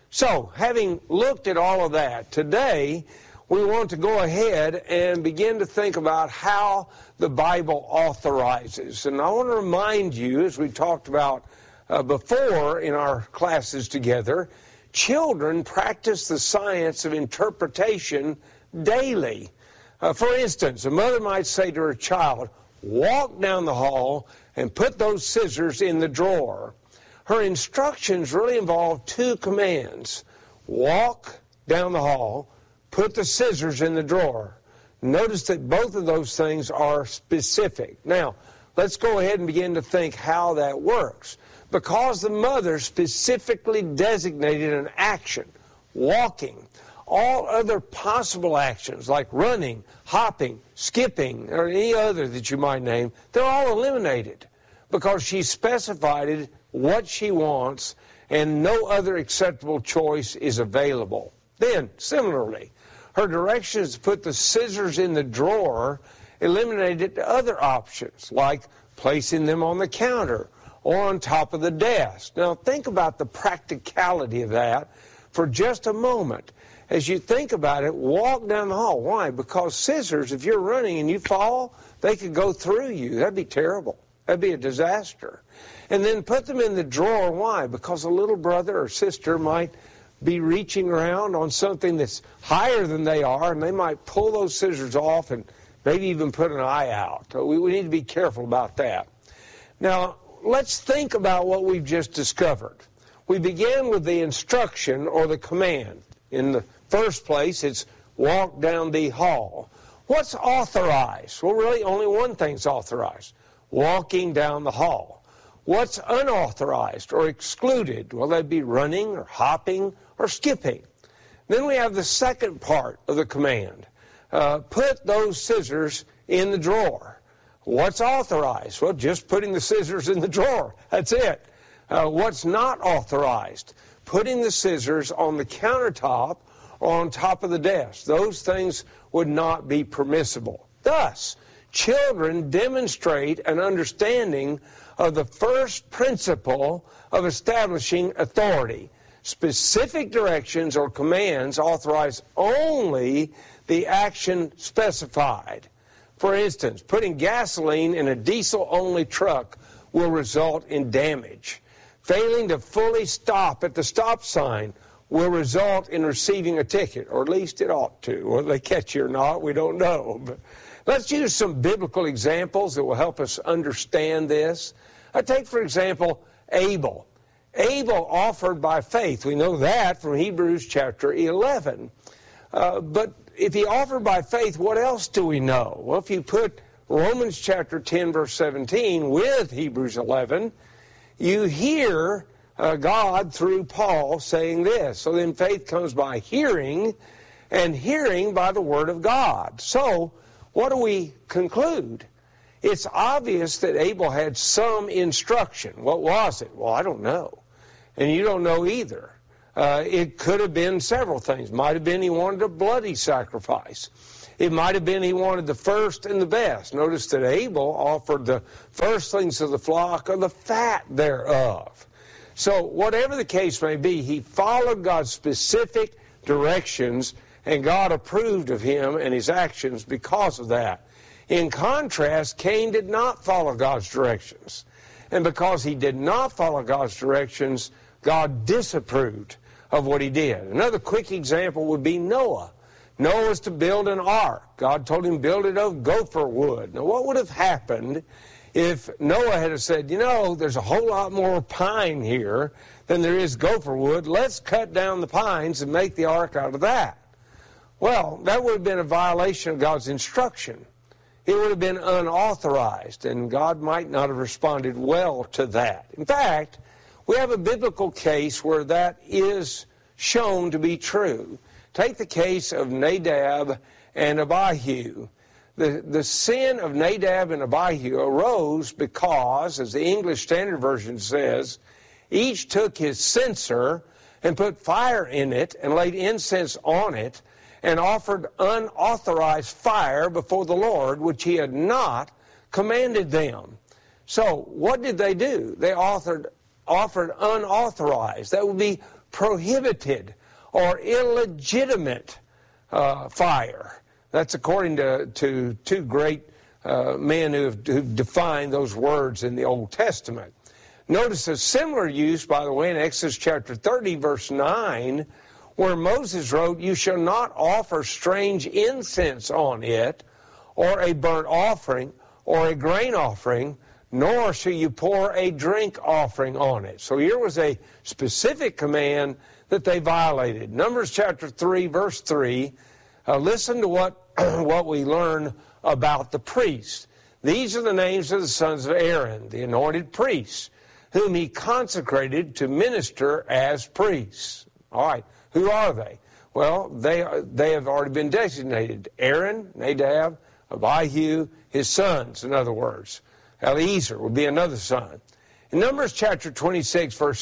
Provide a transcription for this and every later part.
So, having looked at all of that, today we want to go ahead and begin to think about how the Bible authorizes. And I want to remind you, as we talked about before in our classes together, children practice the science of interpretation daily. For instance, a mother might say to her child, walk down the hall and put those scissors in the drawer. Her instructions really involve two commands. Walk down the hall, put the scissors in the drawer. Notice that both of those things are specific. Now, let's go ahead and begin to think how that works. Because the mother specifically designated an action, walking, all other possible actions like running, hopping, skipping, or any other that you might name, they're all eliminated because she specified what she wants and no other acceptable choice is available. Then, similarly, her directions to put the scissors in the drawer eliminated other options like placing them on the counter or on top of the desk. Now, think about the practicality of that for just a moment. As you think about it, walk down the hall. Why? Because scissors, if you're running and you fall, they could go through you. That'd be terrible. That'd be a disaster. And then put them in the drawer. Why? Because a little brother or sister might be reaching around on something that's higher than they are, and they might pull those scissors off and maybe even put an eye out. We need to be careful about that. Now, let's think about what we've just discovered. We began with the instruction or the command. In the first place, it's walk down the hall. What's authorized? Well, really, only one thing's authorized. Walking down the hall. What's unauthorized or excluded? Well, that'd be running or hopping or skipping. Then we have the second part of the command. Put those scissors in the drawer. What's authorized? Well, just putting the scissors in the drawer. That's it. What's not authorized? Putting the scissors on the countertop or on top of the desk. Those things would not be permissible. Thus, children demonstrate an understanding of the first principle of establishing authority. Specific directions or commands authorize only the action specified. For instance, putting gasoline in a diesel-only truck will result in damage. Failing to fully stop at the stop sign will result in receiving a ticket, or at least it ought to. Whether they catch you or not, we don't know. But let's use some biblical examples that will help us understand this. Take, for example, Abel. Abel offered by faith. We know that from Hebrews chapter 11. But if he offered by faith, what else do we know? Well, if you put Romans chapter 10, verse 17 with Hebrews 11, you hear God through Paul saying this. So then faith comes by hearing, and hearing by the word of God. So what do we conclude? It's obvious that Abel had some instruction. What was it? Well, I don't know. And you don't know either. It could have been several things. Might have been he wanted a bloody sacrifice. It might have been he wanted the first and the best. Notice that Abel offered the firstlings of the flock or the fat thereof. So whatever the case may be, he followed God's specific directions, and God approved of him and his actions because of that. In contrast, Cain did not follow God's directions. And because he did not follow God's directions, God disapproved of what he did. Another quick example would be Noah. Noah was to build an ark. God told him, build it of gopher wood. Now, what would have happened if Noah had said, you know, there's a whole lot more pine here than there is gopher wood. Let's cut down the pines and make the ark out of that. Well, that would have been a violation of God's instruction. It would have been unauthorized, and God might not have responded well to that. In fact, we have a biblical case where that is shown to be true. Take the case of Nadab and Abihu. The sin of Nadab and Abihu arose because, as the English Standard Version says, each took his censer and put fire in it and laid incense on it and offered unauthorized fire before the Lord, which he had not commanded them. So what did they do? They offered unauthorized. That would be prohibited or illegitimate fire. That's according to two great men who've defined those words in the Old Testament. Notice a similar use, by the way, in Exodus chapter 30, verse 9, where Moses wrote, "You shall not offer strange incense on it, or a burnt offering, or a grain offering, nor shall you pour a drink offering on it." So here was a specific command that they violated. Numbers chapter 3, verse 3, listen to what we learn about the priests. "These are the names of the sons of Aaron, the anointed priests, whom he consecrated to minister as priests." All right, who are they? Well, they have already been designated. Aaron, Nadab, Abihu, his sons, in other words. Eleazar would be another son. In Numbers chapter 26, verse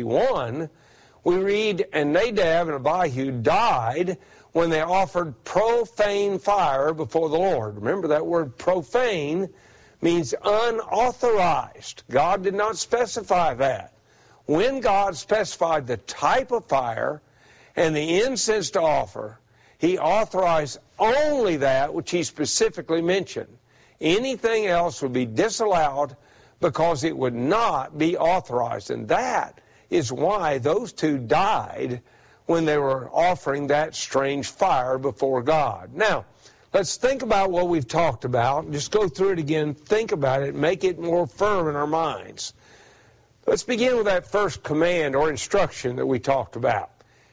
61, we read, "And Nadab and Abihu died when they offered profane fire before the Lord." Remember, that word profane means unauthorized. God did not specify that. When God specified the type of fire and the incense to offer, he authorized only that which he specifically mentioned. Anything else would be disallowed because it would not be authorized. And that is why those two died when they were offering that strange fire before God. Now, let's think about what we've talked about. Just go through it again, think about it, make it more firm in our minds. Let's begin with that first command or instruction that we talked about.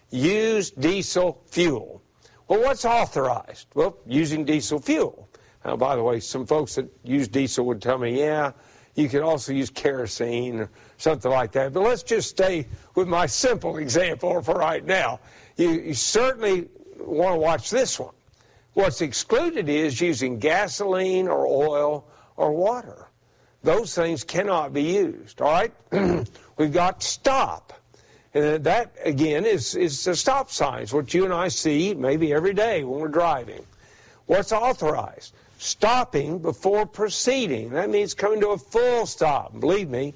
Use diesel fuel. Well, what's authorized? Well, using diesel fuel. Now, by the way, some folks that use diesel would tell me, yeah, you could also use kerosene or something like that. But let's just stay with my simple example for right now. You certainly want to watch this one. What's excluded is using gasoline or oil or water. Those things cannot be used, all right? We've got stop. And that, again, is the stop signs, what you and I see maybe every day when we're driving. What's authorized? Stopping before proceeding. That means coming to a full stop. Believe me,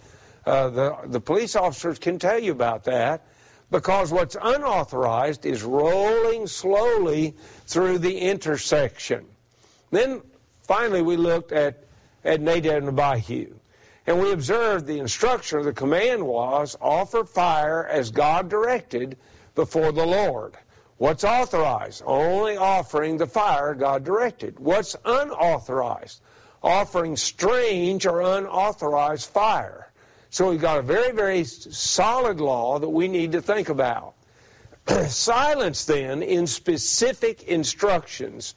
the police officers can tell you about that, because what's unauthorized is rolling slowly through the intersection. Then, finally, we looked at Nadab and Abihu. And we observed the instruction or the command was, offer fire as God directed before the Lord. What's authorized? Only offering the fire God directed. What's unauthorized? Offering strange or unauthorized fire. So we've got a very, very solid law that we need to think about. Silence, then, in specific instructions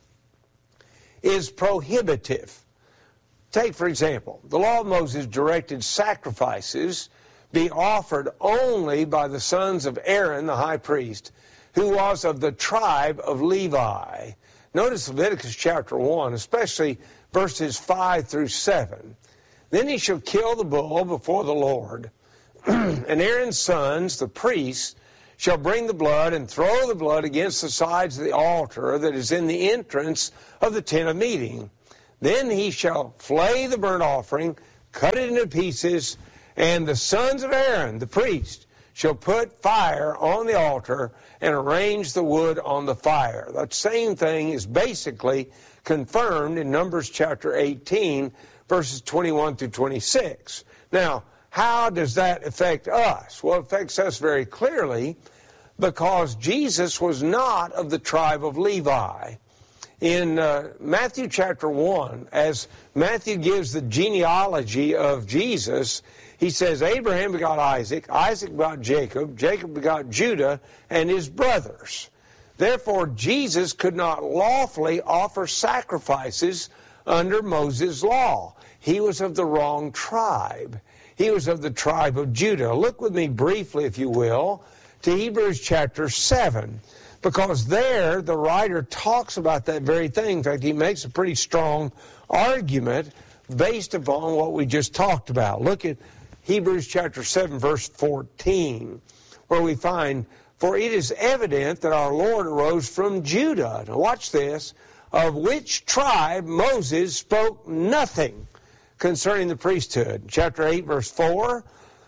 is prohibitive. Take, for example, the law of Moses directed sacrifices be offered only by the sons of Aaron, the high priest, who was of the tribe of Levi. Notice Leviticus chapter 1, especially verses 5 through 7. Then he shall kill the bull before the Lord, and Aaron's sons, the priests, shall bring the blood and throw the blood against the sides of the altar that is in the entrance of the tent of meeting. Then he shall flay the burnt offering, cut it into pieces, and the sons of Aaron, the priest, shall put fire on the altar and arrange the wood on the fire. That same thing is basically confirmed in Numbers chapter 18, verses 21 through 26. Now, how does that affect us? Well, it affects us very clearly because Jesus was not of the tribe of Levi. In Matthew chapter 1, as Matthew gives the genealogy of Jesus, he says, Abraham begot Isaac, Isaac begot Jacob, Jacob begot Judah and his brothers. Therefore, Jesus could not lawfully offer sacrifices under Moses' law. He was of the wrong tribe. He was of the tribe of Judah. Look with me briefly, if you will, to Hebrews chapter 7. Because there, the writer talks about that very thing. In fact, he makes a pretty strong argument based upon what we just talked about. Look at Hebrews chapter 7, verse 14, where we find, for it is evident that our Lord arose from Judah. Now watch this. Of which tribe Moses spoke nothing concerning the priesthood. Chapter 8, verse 4,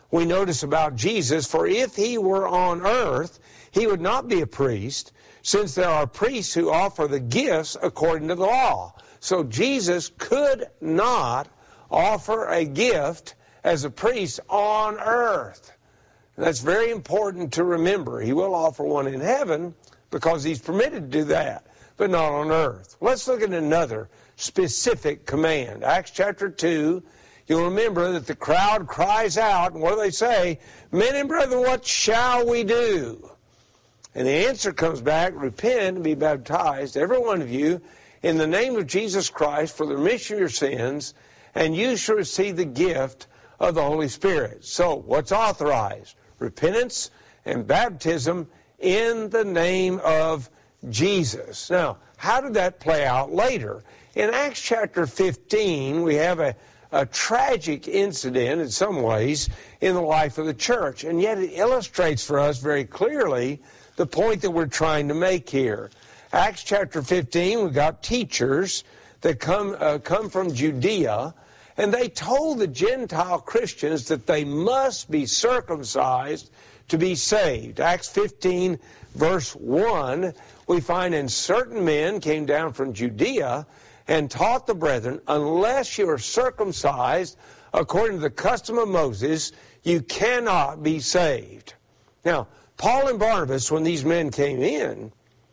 we notice about Jesus, for if he were on earth, he would not be a priest, since there are priests who offer the gifts according to the law. So Jesus could not offer a gift as a priest on earth. That's very important to remember. He will offer one in heaven because he's permitted to do that, but not on earth. Let's look at another specific command. Acts chapter 2, you'll remember that the crowd cries out, and what do they say? Men and brethren, what shall we do? And the answer comes back, repent and be baptized, every one of you, in the name of Jesus Christ for the remission of your sins, and you shall receive the gift of the Holy Spirit. So, what's authorized? Repentance and baptism in the name of Jesus. Now, how did that play out later? In Acts chapter 15, we have a tragic incident in some ways in the life of the church, and yet it illustrates for us very clearly the point that we're trying to make here. Acts chapter 15, we've got teachers that come from Judea, and they told the Gentile Christians that they must be circumcised to be saved. Acts 15, verse 1, we find, and certain men came down from Judea and taught the brethren, unless you are circumcised according to the custom of Moses, you cannot be saved. Now, Paul and Barnabas, when these men came in,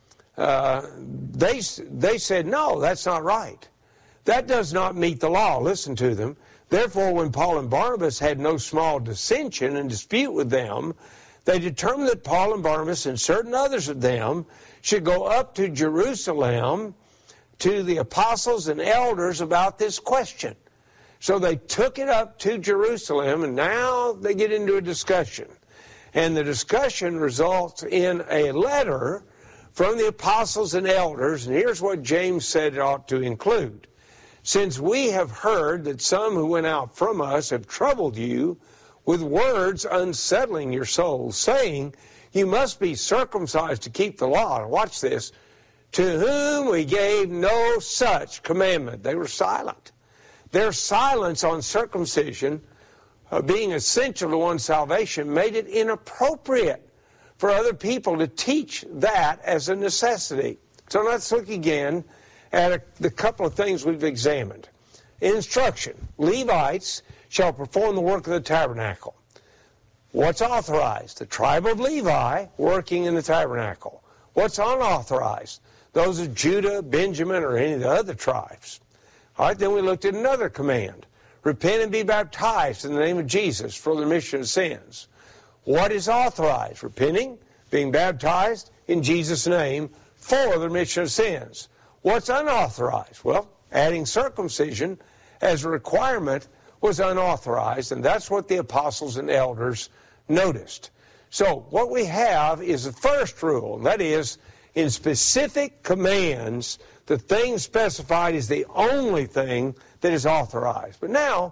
they said, no, that's not right. That does not meet the law. Listen to them. Therefore, when Paul and Barnabas had no small dissension and dispute with them, they determined that Paul and Barnabas and certain others of them should go up to Jerusalem to the apostles and elders about this question. So they took it up to Jerusalem, and now they get into a discussion. And the discussion results in a letter from the apostles and elders, and here's what James said it ought to include. Since we have heard that some who went out from us have troubled you with words unsettling your souls, saying, you must be circumcised to keep the law. And watch this. To whom we gave no such commandment. They were silent. Their silence on circumcision, being essential to one's salvation, made it inappropriate for other people to teach that as a necessity. So let's look again at the couple of things we've examined. Instruction. Levites shall perform the work of the tabernacle. What's authorized? The tribe of Levi working in the tabernacle. What's unauthorized? Those of Judah, Benjamin, or any of the other tribes. All right, then we looked at another command. Repent and be baptized in the name of Jesus for the remission of sins. What is authorized? Repenting, being baptized in Jesus' name for the remission of sins. What's unauthorized? Well, adding circumcision as a requirement was unauthorized, and that's what the apostles and elders noticed. So what we have is the first rule, and that is, in specific commands, the thing specified is the only thing that is authorized. But now,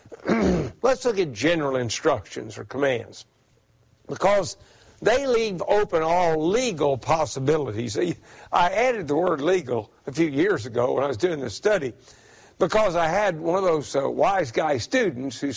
let's look at general instructions or commands, because they leave open all legal possibilities. I added the word legal a few years ago when I was doing this study, because I had one of those wise guy students who